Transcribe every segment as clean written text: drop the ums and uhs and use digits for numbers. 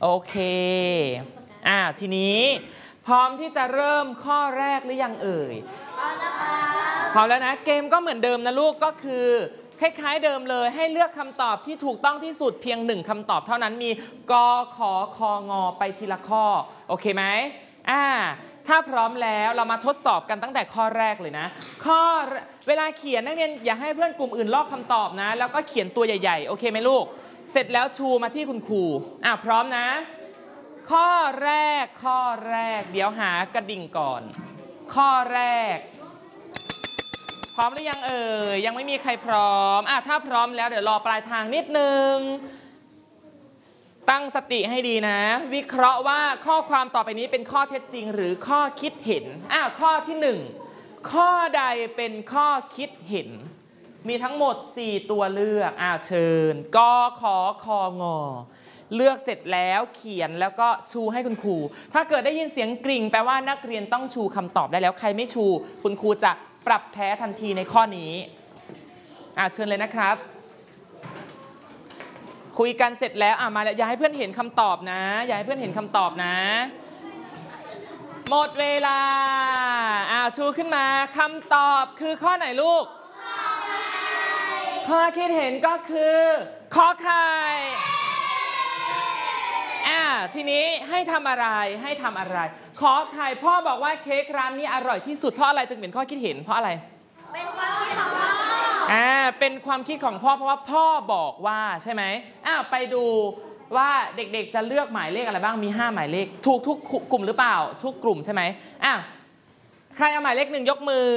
โอเคทีนี้พร้อมที่จะเริ่มข้อแรกหรือยังเอ่ยพร้อมแล้วนะเกมก็เหมือนเดิมนะลูกก็คือคล้ายๆเดิมเลยให้เลือกคำตอบที่ถูกต้องที่สุดเพียง1คำตอบเท่านั้นมีกขคงไปทีละข้อโอเคไหมถ้าพร้อมแล้วเรามาทดสอบกันตั้งแต่ข้อแรกเลยนะเวลาเขียนนักเรียนอย่าให้เพื่อนกลุ่มอื่นลอกคำตอบนะแล้วก็เขียนตัวใหญ่ๆโอเคไหมลูกเสร็จแล้วชูมาที่คุณครูพร้อมนะข้อแรกเดี๋ยวหากระดิ่งก่อนข้อแรกพร้อมหรือยังเอ่ยยังไม่มีใครพร้อมถ้าพร้อมแล้วเดี๋ยวรอปลายทางนิดนึงตั้งสติให้ดีนะวิเคราะห์ว่าข้อความต่อไปนี้เป็นข้อเท็จจริงหรือข้อคิดเห็นข้อที่1ข้อใดเป็นข้อคิดเห็นมีทั้งหมด4ตัวเลือกเชิญกขคงเลือกเสร็จแล้วเขียนแล้วก็ชูให้คุณครูถ้าเกิดได้ยินเสียงกริ่งแปลว่านักเรียนต้องชูคำตอบได้แล้วใครไม่ชูคุณครูจะปรับแพ้ทันทีในข้อนี้เชิญเลยนะครับคุยกันเสร็จแล้วมาแล้วอย่าให้เพื่อนเห็นคำตอบนะอย่าให้เพื่อนเห็นคำตอบนะหมดเวลาชูขึ้นมาคำตอบคือข้อไหนลูกข้อคิดเห็นก็คือขอไข่ทีนี้ให้ทำอะไรขอไข่พ่อบอกว่าเค้กร้านนี้อร่อยที่สุดเพราะอะไรจึงเป็นข้อคิดเห็นเพราะอะไรเป็นความคิดของพ่อเป็นความคิดของพ่อเพราะว่าพ่อบอกว่าใช่ไหมไปดูว่าเด็กๆจะเลือกหมายเลขอะไรบ้างมี5หมายเลขถูกทุกกลุ่มหรือเปล่าทุกกลุ่มใช่ไหมใครเอาหมายเลข1ยกมือ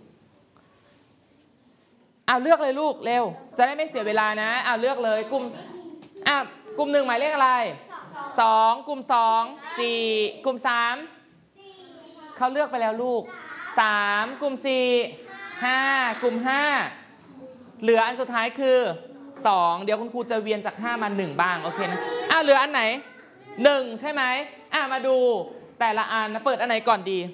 เลือกเลยลูกเร็วจะได้ไม่เสียเวลานะเลือกเลยกลุ่ม1หมายเลขอะไร2กลุ่ม2 4กลุ่ม3เขาเลือกไปแล้วลูก3กลุ่ม4 5กลุ่ม5เหลืออันสุดท้ายคือ2เดี๋ยวคุณครูจะเวียนจาก5มา1บ้างโอเคนะเหลืออันไหน1ใช่ไหมมาดูแต่ละอันนะเปิดอันไหนก่อนดี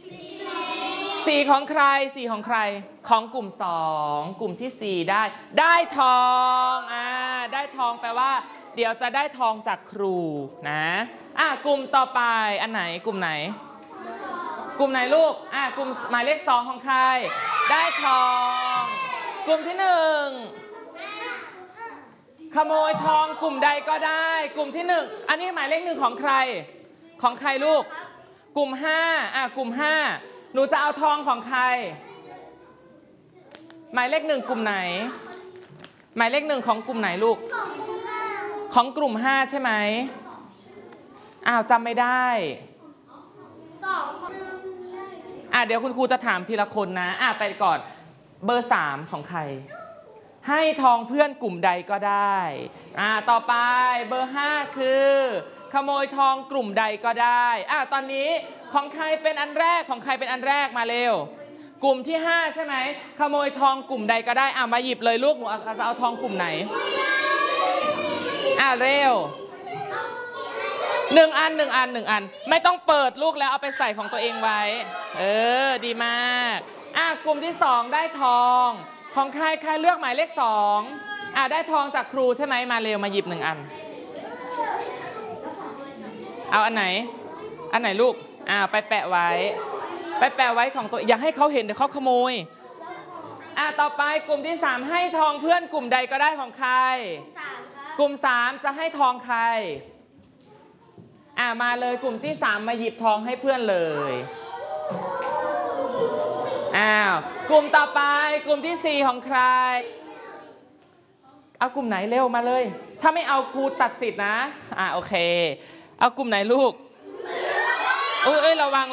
4ของใครของกลุ่ม2กลุ่มที่4ได้ทองได้ทองแปลว่าเดี๋ยวจะได้ทองจากครูนะกลุ่มต่อไปอันไหนกลุ่มไหนลูกกลุ่มหมายเลข2ของใครได้ทองกลุ่มที่1ขโมยทองกลุ่มใดก็ได้กลุ่มที่1อันนี้หมายเลข1ของใครลูกกลุ่ม5กลุ่ม5หนูจะเอาทองของใครหมายเลข1กลุ่มไหนหมายเลข1ของกลุ่มไหนลูกของกลุ่ม5ใช่ไหมจำไม่ได้เดี๋ยวคุณครูจะถามทีละคนนะไปก่อนเบอร์3ของใครให้ทองเพื่อนกลุ่มใดก็ได้ต่อไปเบอร์5คือขโมยทองกลุ่มใดก็ได้ตอนนี้ของใครเป็นอันแรกมาเร็วกลุ่มที่5ใช่ไหมขโมยทองกลุ่มใดก็ได้มาหยิบเลยลูกหนูจะเอาทองกลุ่มไหนเร็ว1 อันไม่ต้องเปิดลูกแล้วเอาไปใส่ของตัวเองไว้ดีมากกลุ่มที่2ได้ทองของใครเลือกหมายเลข2ได้ทองจากครูใช่ไหมมาเร็วมาหยิบ1 อันเอาอันไหนลูกไปแปะไว้ของตัวอย่าให้เขาเห็นเดี๋ยวเขาขโมยต่อไปกลุ่มที่3ให้ทองเพื่อนกลุ่มใดก็ได้ของใครกลุ่ม3จะให้ทองใครมาเลยกลุ่มที่3มาหยิบทองให้เพื่อนเลยกลุ่มต่อไปกลุ่มที่4ของใครเอากลุ่มไหนเร็วมาเลยถ้าไม่เอาครูตัดสิทธินะโอเคเอากลุ่มไหนลูกระวัง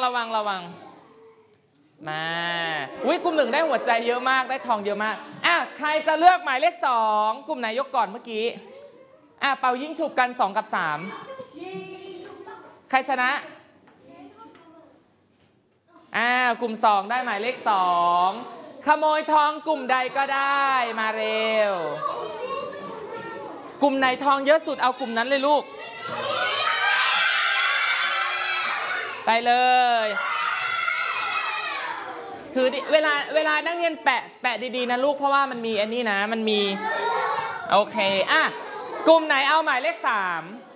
มากลุ่ม1ได้หัวใจเยอะมากได้ทองเยอะมากใครจะเลือกหมายเลข2กลุ่มไหนยกก่อนเมื่อกี้เป่ายิงฉุบกัน2กับ3ใครชนะกลุ่ม2ได้หมายเลข2ขโมยทองกลุ่มใดก็ได้มาเร็วกลุ่มไหนทองเยอะสุดเอากลุ่มนั้นเลยลูกไปเลยถือเวลานักเรียนแปะดีๆนะลูกเพราะว่ามันมีอันนี้นะมันมีโอเคกลุ่มไหนเอาหมายเลข3